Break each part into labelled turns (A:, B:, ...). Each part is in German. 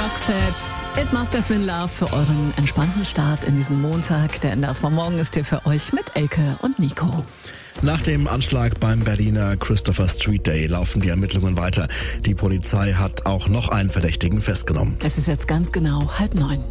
A: Roxette, It Must Have Been Love für euren entspannten Start in diesen Montag. Der NDR 2 Morgen ist hier für euch mit Elke und Nico.
B: Nach dem Anschlag beim Berliner Christopher Street Day laufen die Ermittlungen weiter. Die Polizei hat auch noch einen Verdächtigen festgenommen.
A: Es ist jetzt ganz genau 8:30.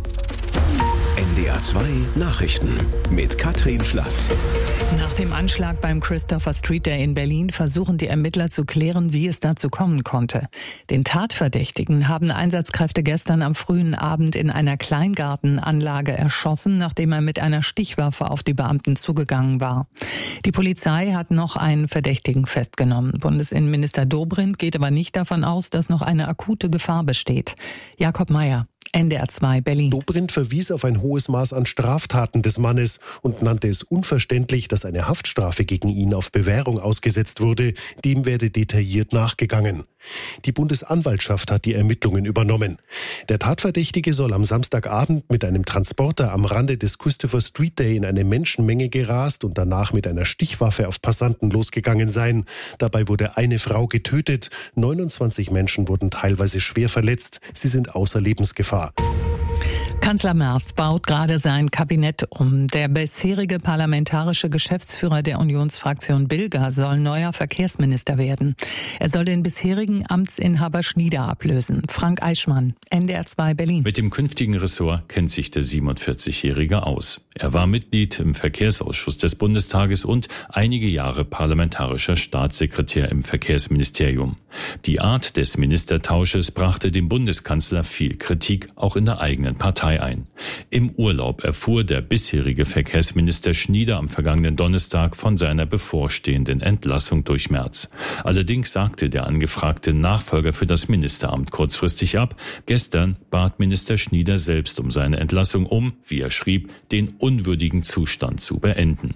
C: NDR 2 Nachrichten mit Katrin Schlass.
D: Nach dem Anschlag beim Christopher Street Day in Berlin versuchen die Ermittler zu klären, wie es dazu kommen konnte. Den Tatverdächtigen haben Einsatzkräfte gestern am frühen Abend in einer Kleingartenanlage erschossen, nachdem er mit einer Stichwaffe auf die Beamten zugegangen war. Die Polizei hat noch einen Verdächtigen festgenommen. Bundesinnenminister Dobrindt geht aber nicht davon aus, dass noch eine akute Gefahr besteht. Jakob Mayer, NDR 2 Berlin.
E: Dobrindt verwies auf ein hohes Maß an Straftaten des Mannes und nannte es unverständlich, dass eine Haftstrafe gegen ihn auf Bewährung ausgesetzt wurde. Dem werde detailliert nachgegangen. Die Bundesanwaltschaft hat die Ermittlungen übernommen. Der Tatverdächtige soll am Samstagabend mit einem Transporter am Rande des Christopher Street Day in eine Menschenmenge gerast und danach mit einer Stichwaffe auf Passanten losgegangen sein. Dabei wurde eine Frau getötet. 29 Menschen wurden teilweise schwer verletzt. Sie sind außer Lebensgefahr.
D: Kanzler Merz baut gerade sein Kabinett um. Der bisherige parlamentarische Geschäftsführer der Unionsfraktion Bilger soll neuer Verkehrsminister werden. Er soll den bisherigen Amtsinhaber Schnieder ablösen. Frank Eichmann, NDR 2 Berlin.
F: Mit dem künftigen Ressort kennt sich der 47-Jährige aus. Er war Mitglied im Verkehrsausschuss des Bundestages und einige Jahre parlamentarischer Staatssekretär im Verkehrsministerium. Die Art des Ministertausches brachte dem Bundeskanzler viel Kritik, auch in der eigenen Partei ein. Im Urlaub erfuhr der bisherige Verkehrsminister Schnieder am vergangenen Donnerstag von seiner bevorstehenden Entlassung durch Merz. Allerdings sagte der angefragte Nachfolger für das Ministeramt kurzfristig ab. Gestern bat Minister Schnieder selbst um seine Entlassung, um, wie er schrieb, den unwürdigen Zustand zu beenden.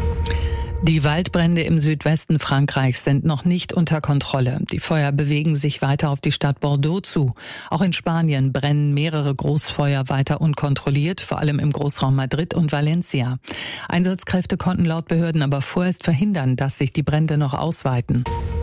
D: Die Waldbrände im Südwesten Frankreichs sind noch nicht unter Kontrolle. Die Feuer bewegen sich weiter auf die Stadt Bordeaux zu. Auch in Spanien brennen mehrere Großfeuer weiter unkontrolliert, vor allem im Großraum Madrid und Valencia. Einsatzkräfte konnten laut Behörden aber vorerst verhindern, dass sich die Brände noch ausweiten.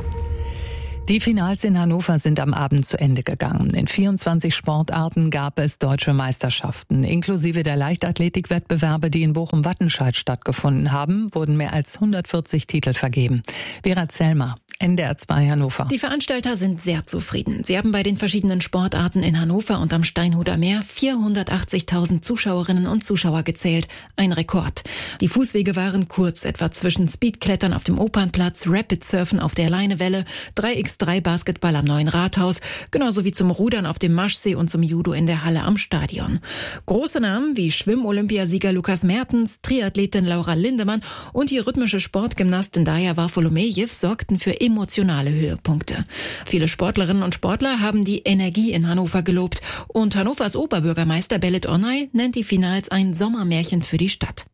D: Die Finals in Hannover sind am Abend zu Ende gegangen. In 24 Sportarten gab es deutsche Meisterschaften. Inklusive der Leichtathletikwettbewerbe, die in Bochum-Wattenscheid stattgefunden haben, wurden mehr als 140 Titel vergeben. Vera Zellmer, NDR 2 Hannover.
G: Die Veranstalter sind sehr zufrieden. Sie haben bei den verschiedenen Sportarten in Hannover und am Steinhuder Meer 480.000 Zuschauerinnen und Zuschauer gezählt. Ein Rekord. Die Fußwege waren kurz, etwa zwischen Speedklettern auf dem Opernplatz, Rapid-Surfen auf der Leinewelle, 3x3-Basketball am Neuen Rathaus, genauso wie zum Rudern auf dem Maschsee und zum Judo in der Halle am Stadion. Große Namen wie Schwimm-Olympiasieger Lukas Mertens, Triathletin Laura Lindemann und die rhythmische Sportgymnastin Daja Varfolomejew sorgten für emotionale Höhepunkte. Viele Sportlerinnen und Sportler haben die Energie in Hannover gelobt und Hannovers Oberbürgermeister Belit Onay nennt die Finals ein Sommermärchen für die Stadt.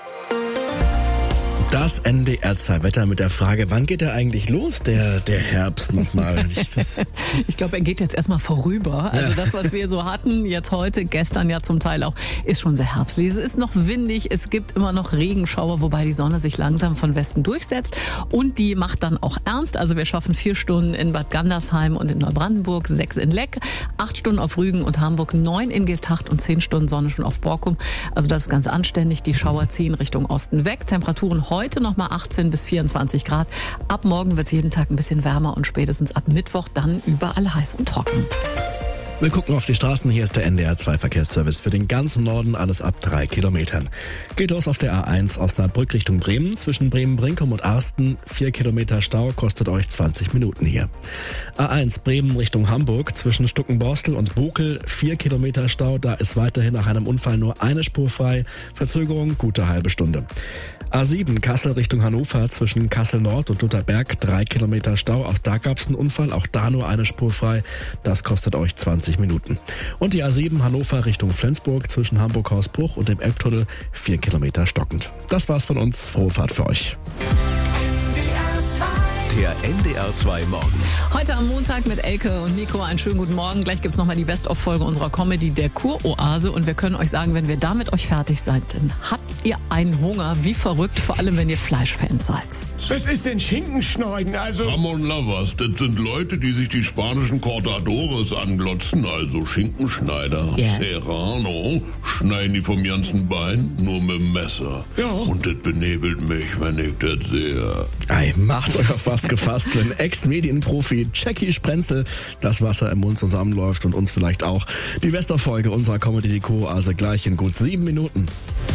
B: Das NDR 2 Wetter mit der Frage, wann geht der eigentlich los, der Herbst nochmal?
A: Ich glaube, er geht jetzt erstmal vorüber. Also das, was wir so hatten, jetzt heute, gestern ja zum Teil auch, ist schon sehr herbstlich. Es ist noch windig, es gibt immer noch Regenschauer, wobei die Sonne sich langsam von Westen durchsetzt und die macht dann auch ernst. Also wir schaffen 4 Stunden in Bad Gandersheim und in Neubrandenburg, 6 in Leck, 8 Stunden auf Rügen und Hamburg, 9 in Geesthacht und 10 Stunden Sonne schon auf Borkum. Also das ist ganz anständig. Die Schauer ziehen Richtung Osten weg. Temperaturen heute nochmal 18 bis 24 Grad. Ab morgen wird es jeden Tag ein bisschen wärmer und spätestens ab Mittwoch dann überall heiß und trocken.
B: Wir gucken auf die Straßen. Hier ist der NDR 2 Verkehrsservice für den ganzen Norden, alles ab 3 Kilometern. Geht los auf der A1 Osnabrück Richtung Bremen. Zwischen Bremen-Brinkum und Arsten 4 Kilometer Stau, kostet euch 20 Minuten hier. A1 Bremen Richtung Hamburg. Zwischen Stuckenborstel und Bokel 4 Kilometer Stau. Da ist weiterhin nach einem Unfall nur eine Spur frei. Verzögerung gute halbe Stunde. A7 Kassel Richtung Hannover. Zwischen Kassel Nord und Lutherberg 3 Kilometer Stau. Auch da gab es einen Unfall. Auch da nur eine Spur frei. Das kostet euch 20 Minuten. Und die A7 Hannover Richtung Flensburg zwischen Hamburg-Hausbruch und dem Elbtunnel 4 Kilometer stockend. Das war's von uns. Frohe Fahrt für euch.
C: Der NDR2 Morgen.
A: Heute am Montag mit Elke und Nico. Einen schönen guten Morgen. Gleich gibt's nochmal die Best-of-Folge unserer Comedy, der Kuroase. Und wir können euch sagen, wenn wir da mit euch fertig seid, dann habt ihr einen Hunger wie verrückt, vor allem wenn ihr Fleischfans seid.
H: Was ist denn Schinkenschneiden? Also
I: Ramon Lavas, das sind Leute, die sich die spanischen Cortadores anglotzen, also Schinkenschneider. Serrano schneiden die vom ganzen Bein nur mit dem Messer.
H: Ja.
I: Und das benebelt mich, wenn ich das sehe.
B: Ei, macht euch auf was gefasst, wenn Ex-Medienprofi Jackie Sprenzel das Wasser im Mund zusammenläuft und uns vielleicht auch. Die Best-of-Folge unserer Comedy, die Kuroase, gleich in gut 7 Minuten.